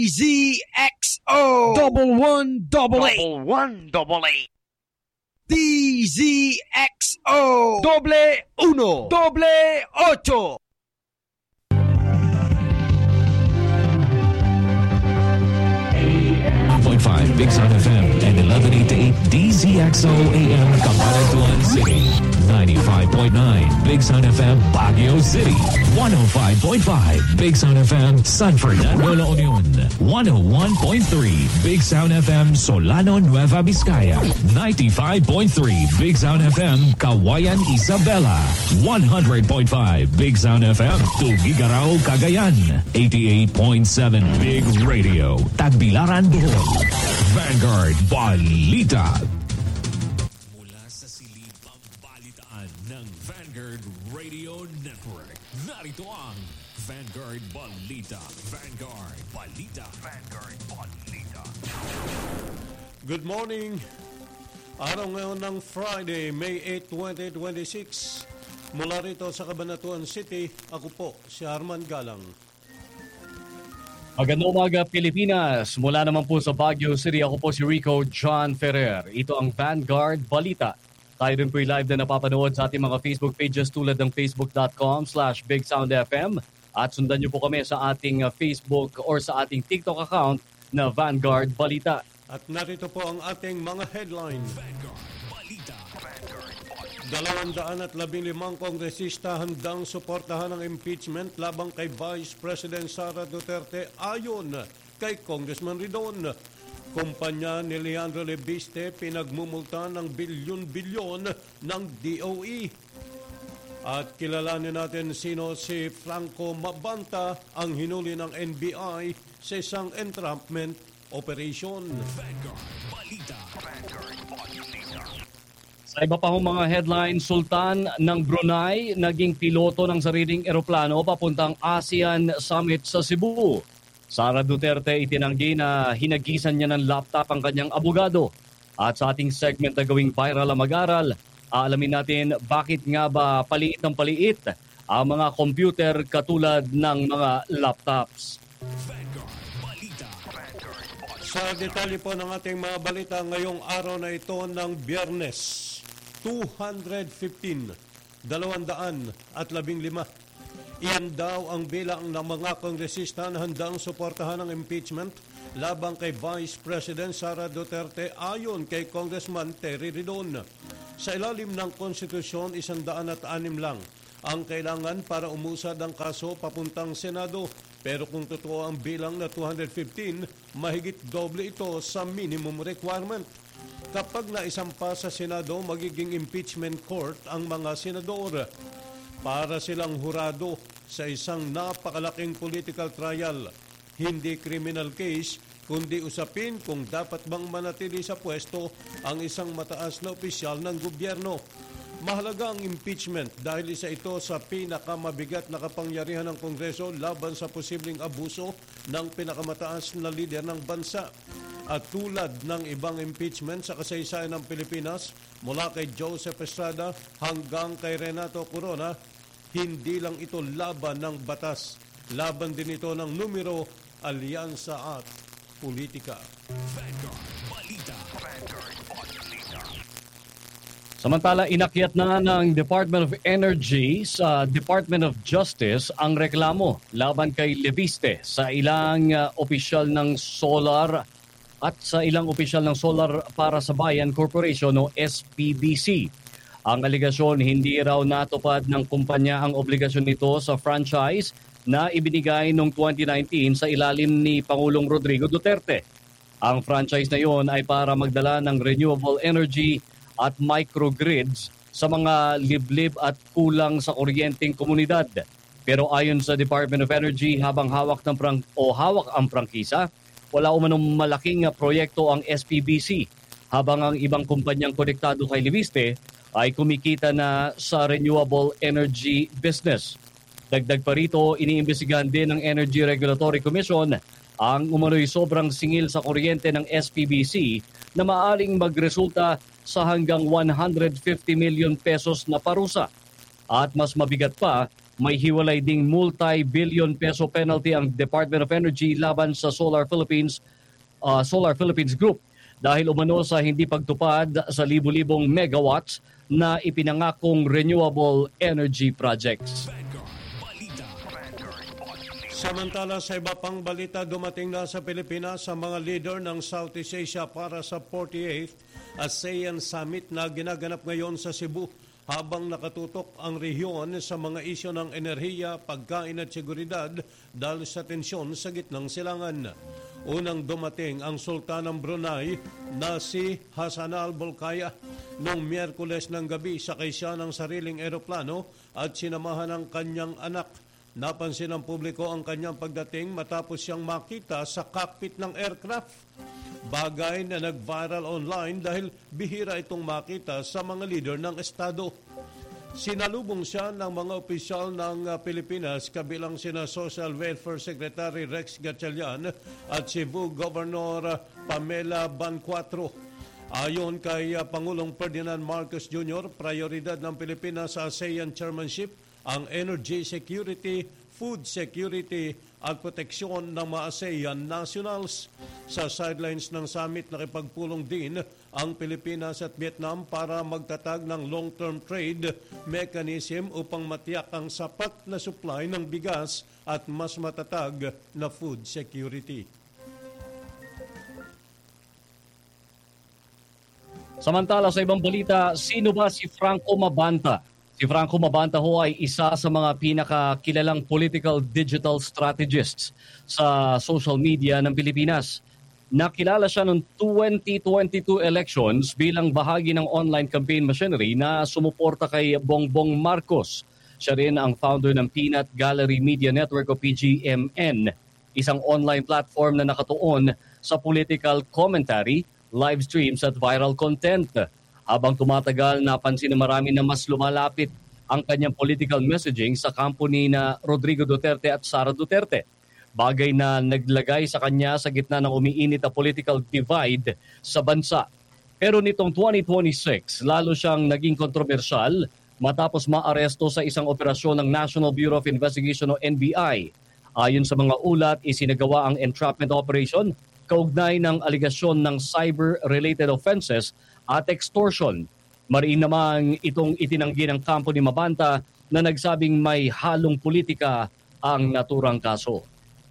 DZXO double one double eight. DZXO doble uno doble ocho. 1.5 Big Sound FM and 1188 DZXO AM Camaratuan City. 95.9 Big Sound FM Baguio City. 105.5 Big Sound FM San Fernando La Union. 101.3 Big Sound FM Solano Nueva Vizcaya. 95.3 Big Sound FM Kawayan Isabela. 100.5 Big Sound FM Tugigaraw Cagayan. 88.7 Big Radio Tagbilaran Bohol. Vanguard Balita. Mula sa silid pambalitaan ng Vanguard Radio Network. Narito ang Vanguard Balita. Vanguard Balita. Vanguard Balita. Good morning. Araw ngayon ng Friday, May 8, 2026. Mula rito sa Cabanatuan City, ako po si Arman Galang. Magandang umaga, Pilipinas. Mula naman po sa Baguio City, ako po si Rico John Ferrer. Ito ang Vanguard Balita. Tayo rin po'y live na napapanood sa ating mga Facebook pages tulad ng facebook.com/BigSoundFM at sundan niyo po kami sa ating Facebook or sa ating TikTok account na Vanguard Balita. At narito po ang ating mga headline. Vanguard Balita. Vanguard Balita. 215 kongresista handang suportahan ang impeachment labang kay Vice President Sara Duterte ayon kay Congressman Ridon. Kumpanya ni Leandro Lebiste pinagmumulta ng bilyon-bilyon ng DOE. At kilalanin natin sino si Franco Mabanta, ang hinuli ng NBI sa isang entrapment operation. Vanguard Balita. Vanguard Balita. Sa iba pa hong mga headlines, Sultan ng Brunei naging piloto ng sariling eroplano papuntang ASEAN Summit sa Cebu. Sara Duterte itinanggi na hinagisan niya ng laptop ang kanyang abogado. At sa ating segment na gawing viral ang mag-aral, aalamin natin bakit nga ba paliit ng paliit ang mga computer katulad ng mga laptops. Sa detalye po ng ating mga balita ngayong araw na ito ng Biyernes, 215. Iyan daw ang bilang ng mga kongresista na handang suportahan ang impeachment labang kay Vice President Sara Duterte ayon kay Congressman Terry Ridon. Sa ilalim ng konstitusyon, 106 lang ang kailangan para umusad ang kaso papuntang Senado. Pero kung totoo ang bilang na 215, mahigit doble ito sa minimum requirement. Kapag naisampa sa Senado, magiging impeachment court ang mga senador. Para silang hurado sa isang napakalaking political trial. Hindi criminal case, kundi usapin kung dapat bang manatili sa pwesto ang isang mataas na opisyal ng gobyerno. Mahalaga ang impeachment dahil isa ito sa pinakamabigat na kapangyarihan ng Kongreso laban sa posibleng abuso ng pinakamataas na lider ng bansa. At tulad ng ibang impeachment sa kasaysayan ng Pilipinas, mula kay Joseph Estrada hanggang kay Renato Corona, hindi lang ito laban ng batas. Laban din ito ng numero, alyansa at politika. Vanguard Balita. Vanguard Balita. Samantala, inakyat na ng Department of Energy sa Department of Justice ang reklamo laban kay Lebiste sa ilang opisyal ng solar at sa ilang opisyal ng Solar para sa Bayan Corporation o SPBC. Ang aligasyon, hindi raw natupad ng kumpanya ang obligasyon nito sa franchise na ibinigay noong 2019 sa ilalim ni Pangulong Rodrigo Duterte. Ang franchise na yon ay para magdala ng renewable energy at microgrids sa mga liblib at kulang sa kuryenteng komunidad. Pero ayon sa Department of Energy, habang hawak ang prangkisa, wala umanong malaking proyekto ang SPBC, habang ang ibang kumpanyang konektado kay Lebiste ay kumikita na sa renewable energy business. Dagdag pa rito, iniimbestigahan din ng Energy Regulatory Commission ang umano'y sobrang singil sa kuryente ng SPBC na maaaring magresulta sa hanggang 150 million pesos na parusa. At mas mabigat pa, May hiwalay ding multi-billion peso penalty ang Department of Energy laban sa Solar Philippines Group dahil umano sa hindi pagtupad sa libu-libong megawatts na ipinangakong renewable energy projects. Samantala sa iba pang balita, dumating na sa Pilipinas sa mga leader ng Southeast Asia para sa 48th ASEAN Summit na ginaganap ngayon sa Cebu. Habang nakatutok ang rehiyon sa mga isyu ng enerhiya, pagkain at seguridad dahil sa tensyon sa gitnang silangan. Unang dumating ang Sultan ng Brunei na si Hassan al-Bolkiah noong Miyerkules ng gabi, sakay siya ng sariling eroplano at sinamahan ng kanyang anak. Napansin ng publiko ang kanyang pagdating matapos siyang makita sa cockpit ng aircraft. Bagay na nag-viral online dahil bihira itong makita sa mga leader ng estado. Sinalubong siya ng mga opisyal ng Pilipinas kabilang sina Social Welfare Secretary Rex Gatchalian at Cebu Governor Pamela Bancuatro. Ayon kay Pangulong Ferdinand Marcos Jr., prioridad ng Pilipinas sa ASEAN Chairmanship ang energy security, food security at proteksyon ng mga ASEAN nationals. Sa sidelines ng summit, nakipagpulong din ang Pilipinas at Vietnam para magtatag ng long-term trade mechanism upang matiyak ang sapat na supply ng bigas at mas matatag na food security. Samantala sa ibang balita, sino ba si Franco Mabanta? Si Franco Mabanta ho ay isa sa mga pinakakilalang political digital strategists sa social media ng Pilipinas. Nakilala siya noong 2022 elections bilang bahagi ng online campaign machinery na sumuporta kay Bongbong Marcos. Siya rin ang founder ng Peanut Gallery Media Network o PGMN, isang online platform na nakatuon sa political commentary, live streams at viral content. Habang tumatagal, napansin na marami na mas lumalapit ang kanyang political messaging sa kampo ni na Rodrigo Duterte at Sara Duterte. Bagay na naglagay sa kanya sa gitna ng umiinit na political divide sa bansa. Pero nitong 2026, lalo siyang naging kontrobersyal matapos maaresto sa isang operasyon ng National Bureau of Investigation o NBI. Ayon sa mga ulat, isinagawa ang entrapment operation kaugnay ng aligasyon ng cyber-related offenses at extortion. Mariin namang itong itinanggi ng kampo ni Mabanta na nagsabing may halong politika ang naturang kaso.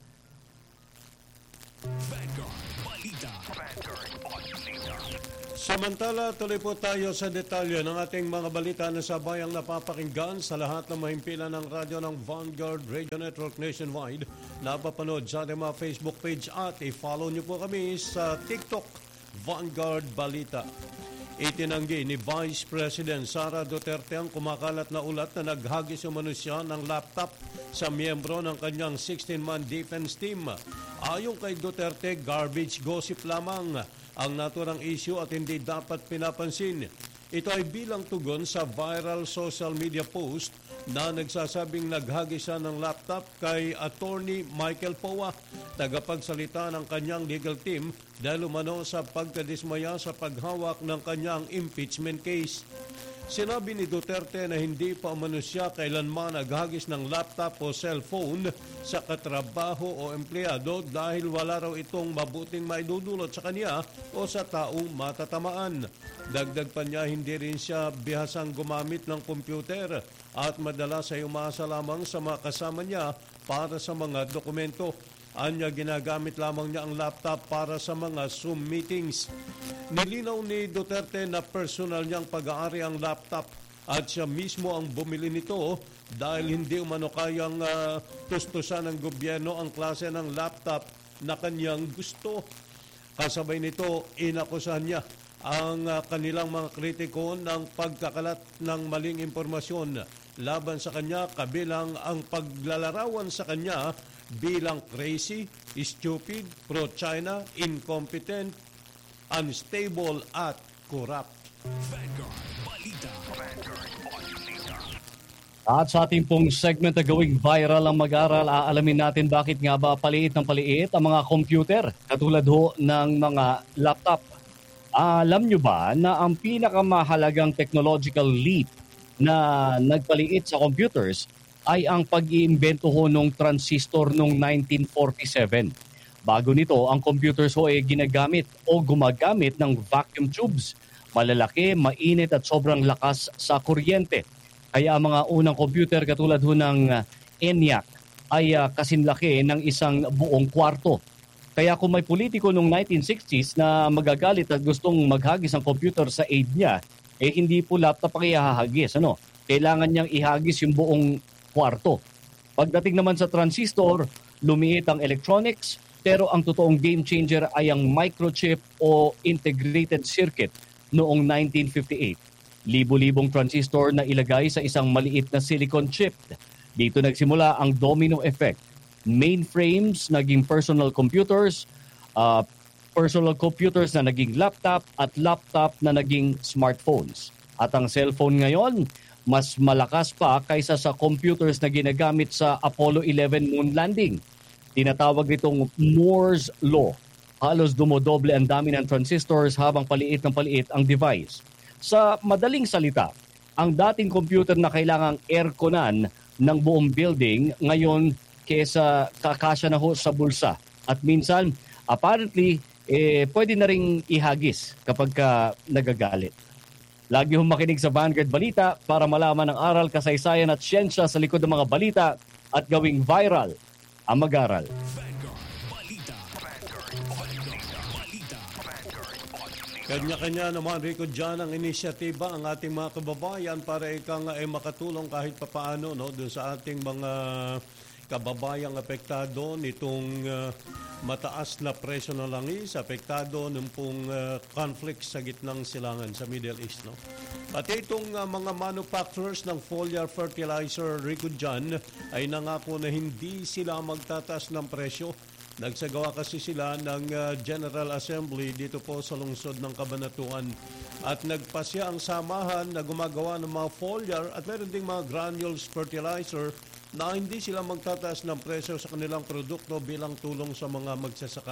Samantala, tuloy po tayo sa detalye ng ating mga balita na sabayang napapakinggan sa lahat ng mahimpilan ng radyo ng Vanguard Radio Network nationwide. Napapanood sa ating mga Facebook page at i-follow niyo po kami sa TikTok, Vanguard Balita. Itinanggi ni Vice President Sara Duterte ang kumakalat na ulat na naghagis umano siya ng laptop sa miyembro ng kanyang 16-man defense team. Ayon kay Duterte, garbage gossip lamang ang naturang issue at hindi dapat pinapansin. Ito ay bilang tugon sa viral social media post na nagsasabing naghagis siya ng laptop kay Attorney Michael Poa, tagapagsalita ng kanyang legal team dahil umano sa pagkadismaya sa paghawak ng kanyang impeachment case. Sinabi ni Duterte na hindi pa umano siya kailanman naghagis ng laptop o cellphone sa katrabaho o empleyado dahil wala raw itong mabuting maidudulot sa kanya o sa taong matatamaan. Dagdag pa niya, hindi rin siya bihasang gumamit ng computer at madalas ay umasa lamang sa mga kasama niya para sa mga dokumento. Anya, ginagamit lamang niya ang laptop para sa mga Zoom meetings. Nilinaw ni Duterte na personal niyang pag-aari ang laptop at siya mismo ang bumili nito dahil hindi umano kayang tustusan ng gobyerno ang klase ng laptop na kanyang gusto. Kasabay nito, inakusahan niya ang kanilang mga kritiko ng pagkakalat ng maling impormasyon laban sa kanya, kabilang ang paglalarawan sa kanya bilang crazy, stupid, pro-China, incompetent, unstable at corrupt. At sa ating pong segment na gawing viral ang mag-aral, aalamin natin bakit nga ba paliit ng paliit ang mga computer katulad ho ng mga laptop. Alam nyo ba na ang pinakamahalagang technological leap na nagpaliit sa computers ay ang pag-iimbento ho ng transistor noong 1947. Bago nito, ang computers ho ay ginagamit o gumagamit ng vacuum tubes. Malalaki, mainit at sobrang lakas sa kuryente. Kaya ang mga unang computer katulad ho ng ENIAC ay kasinlaki ng isang buong kwarto. Kaya kung may politiko noong 1960s na magagalit at gustong maghagis ang computer sa aid niya, hindi po laptop ang ihahagis. Kailangan niyang ihagis yung buong kwarto. Pagdating naman sa transistor, lumiit ang electronics, pero ang totoong game changer ay ang microchip o integrated circuit noong 1958. Libo-libong transistor na ilagay sa isang maliit na silicon chip. Dito nagsimula ang domino effect. Mainframes naging personal computers na naging laptop at laptop na naging smartphones. At ang cellphone ngayon, mas malakas pa kaysa sa computers na ginagamit sa Apollo 11 moon landing. Tinatawag nitong Moore's Law. Halos dumodoble ang dami ng transistors habang paliit ng paliit ang device. Sa madaling salita, ang dating computer na kailangang airconan ng buong building, ngayon kesa kakasya na ho sa bulsa. At minsan, apparently, pwede na ring ihagis kapag nagagalit. Lagi hong makinig sa Vanguard Balita para malaman ang aral, kasaysayan at siyensya sa likod ng mga balita at gawing viral ang mag-aral. Kanya-kanya naman, Rico, dyan ang inisyatiba ang ating mga kababayan para ikang makatulong kahit papaano doon sa ating mga kababayang apektado nitong mataas na presyo ng langis, apektado ng pong conflict sa gitnang silangan sa Middle East. At itong mga manufacturers ng foliar fertilizer, Rico, dyan ay nangako na hindi sila magtataas ng presyo. Nagsagawa kasi sila ng General Assembly dito po sa lungsod ng Cabanatuan. At nagpasya ang samahan na gumagawa ng mga foliar at meron ding mga granules fertilizer na hindi sila magtataas ng presyo sa kanilang produkto bilang tulong sa mga magsasaka.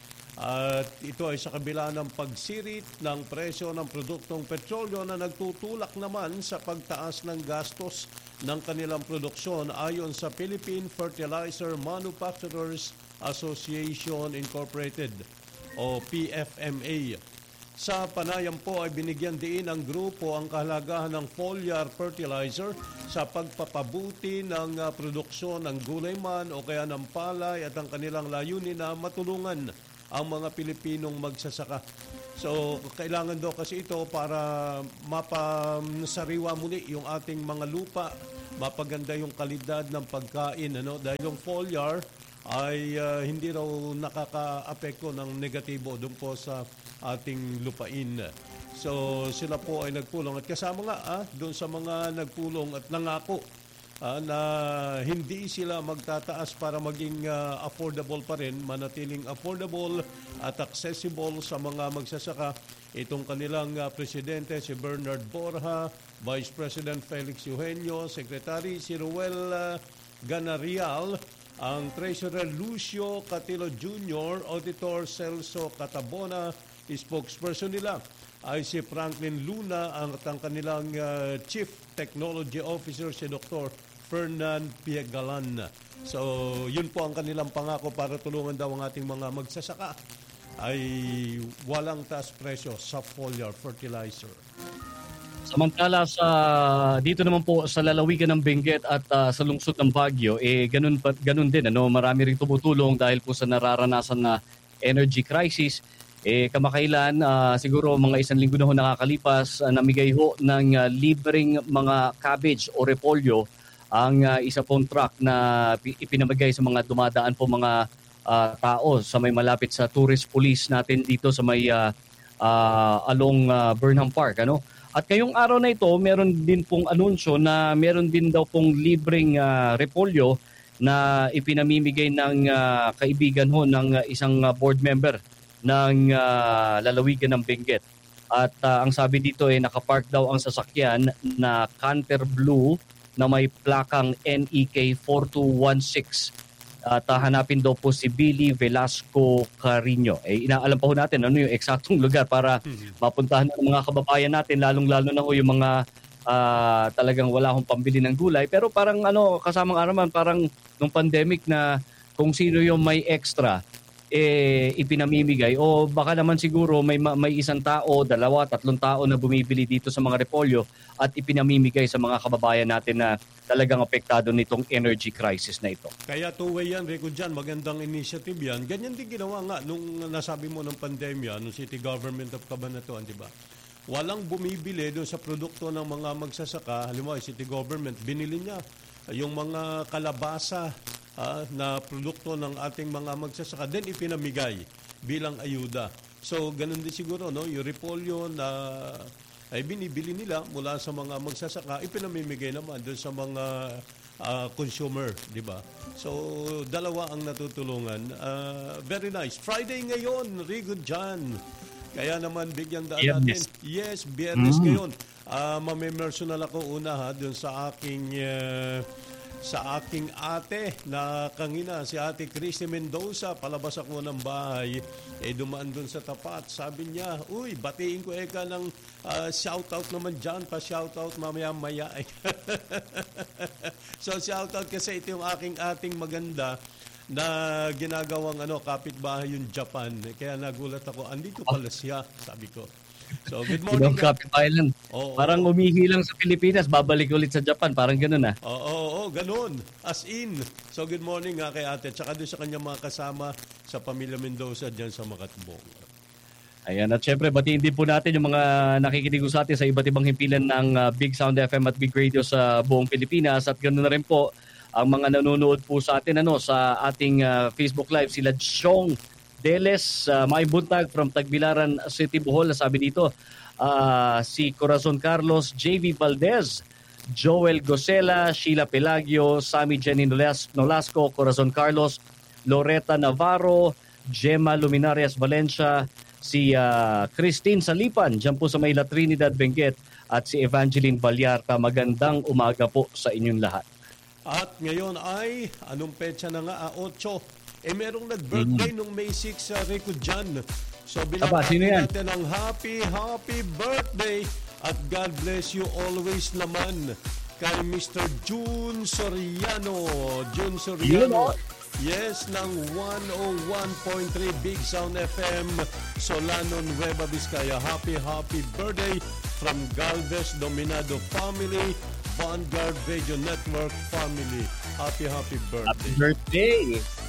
At ito ay sa kabila ng pagsirit ng presyo ng produktong petrolyo na nagtutulak naman sa pagtaas ng gastos ng kanilang produksyon ayon sa Philippine Fertilizer Manufacturers Association Incorporated o PFMA. Sa panayam po ay binigyan din ng grupo ang kahalagahan ng foliar fertilizer sa pagpapabuti ng produksyon ng gulay man o kaya ng palay at ang kanilang layunin na matulungan ang mga Pilipinong magsasaka. So, kailangan daw kasi ito para mapasariwa muli yung ating mga lupa, mapaganda yung kalidad ng pagkain. Dahil yung foliar ay hindi raw nakaka-apekto ng negatibo doon po sa ating lupain. So sila po ay nagpulong at kasama nga doon sa mga nagpulong at nangako na hindi sila magtataas para maging affordable pa rin, manatiling affordable at accessible sa mga magsasaka. Itong kanilang presidente si Bernard Borja, Vice President Felix Eugenio, Secretary si Ruel Ganarial, ang Treasurer Lucio Catilo Jr., Auditor Celso Catabona, spokesperson nila ay si Franklin Luna, ang kanilang Chief Technology Officer si Dr. Fernan Piegalan. So, yun po ang kanilang pangako para tulungan daw ang ating mga magsasaka ay walang taas presyo sa foliar fertilizer. Samantala dito naman po sa lalawigan ng Benguet at sa lungsod ng Baguio, ganun din. Marami ring tumutulong dahil po sa nararanasan na energy crisis. Kamakailan, siguro mga 1 linggo na ho nakakalipas, namigay ho ng libreng mga cabbage o repolyo ang isa pong truck na ipinamigay sa mga dumadaan po mga tao sa may malapit sa tourist police natin dito sa may along Burnham Park. At ngayong araw na ito, meron din pong anunsyo na meron din daw pong libreng repolyo na ipinamimigay ng kaibigan ho ng isang board member ng lalawigan ng Benguet. At ang sabi dito ay nakapark daw ang sasakyan na Canter Blue na may plakang NEK 4216. At hanapin daw po si Billy Velasco Carino. Inaalam pa ho natin ano yung eksaktong lugar para mapuntahan ng mga kababayan natin, lalong-lalo na ho yung mga talagang wala akong pambili ng gulay. Pero parang kasamang araman, parang nung pandemic na kung sino yung may extra, ipinamimigay. O baka naman siguro may isang tao, 2, 3 tao na bumibili dito sa mga repolyo at ipinamimigay sa mga kababayan natin na talagang apektado nitong energy crisis na ito. Kaya two-way yan, Rico, dyan. Magandang initiative yan. Ganyan din ginawa nga nung nasabi mo ng pandemya, nung City Government of Cabanatuan, di ba? Walang bumibili doon sa produkto ng mga magsasaka. Halimbawa, City Government, binili niya yung mga kalabasa na produkto ng ating mga magsasaka, then ipinamigay bilang ayuda. So, ganun din siguro, no? Yung repolyo na ay binibili nila mula sa mga magsasaka, ipinamimigay naman doon sa mga consumer, di ba? So, dalawa ang natutulungan. Very nice. Friday ngayon, Rigo dyan. Kaya naman, bigyan daan natin. Yes, Biyernes ngayon. Mamimersonal ako una doon sa aking ate na kangina, si Ate Christy Mendoza. Palabas ako ng bahay, dumaan dun sa tapat. Sabi niya, uy, batiin ko eka ng shoutout naman dyan, pa-shoutout mamaya-maya. So, shoutout kasi ito yung ating maganda na ginagawang kapitbahay yung Japan. Kaya nagulat ako, andito pala siya, sabi ko. So, good morning. Kapit Island. Parang umihi lang sa Pilipinas, babalik ulit sa Japan. Parang ganun Oo, ganun. As in. So, good morning kay ate. Tsaka doon sa kanyang mga kasama sa pamilya Mendoza dyan sa Makatbong. Ayan, at syempre, batiin din po natin yung mga nakikinig sa atin sa iba't ibang himpilan ng Big Sound FM at Big Radio sa buong Pilipinas. At ganoon na rin po ang mga nanonood po sa atin sa ating Facebook Live. Sila Chong Deles, may buntag from Tagbilaran City, Bohol. Sabi dito, si Corazon Carlos, JV Valdez, Joel Gosela, Sheila Pelagio, Sammy Jenny Nolasco, Corazon Carlos, Loretta Navarro, Gemma Luminarias Valencia, si Christine Salipan, dyan po sa Mayla Trinidad, Benguet, at si Evangeline Valyarta. Magandang umaga po sa inyong lahat. At ngayon ay, anong petsa na nga? 8. Merong nag-birthday nung May 6, Rico dyan. So, binabati natin ang happy birthday at God bless you always naman kay Mr. June Soriano. Yes, ng 101.3 Big Sound FM, Solano, Nueva Vizcaya. Happy birthday from Galvez Dominado family, Vanguard Radio Network family. Happy birthday. Happy birthday.